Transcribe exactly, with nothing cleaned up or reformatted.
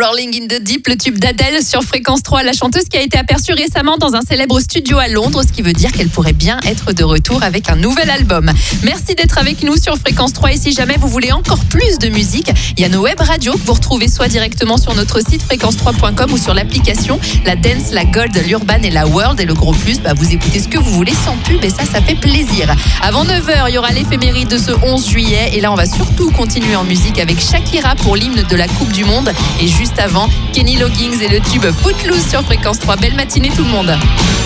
Rolling in the Deep, le tube d'Adèle sur Fréquence trois, la chanteuse qui a été aperçue récemment dans un célèbre studio à Londres, ce qui veut dire qu'elle pourrait bien être de retour avec un nouvel album. Merci d'être avec nous sur Fréquence trois et si jamais vous voulez encore plus de musique, il y a nos web radios que vous retrouvez soit directement sur notre site fréquence trois point com ou sur l'application, la dance, la gold, l'urban et la world. Et le gros plus, bah vous écoutez ce que vous voulez sans pub et ça, ça fait plaisir. Avant neuf heures, il y aura l'éphéméride de ce onze juillet et là, on va surtout continuer en musique avec Shakira pour l'hymne de la Coupe du Monde et juste avant, Kenny Loggins et le tube Footloose sur Fréquence trois. Belle matinée tout le monde.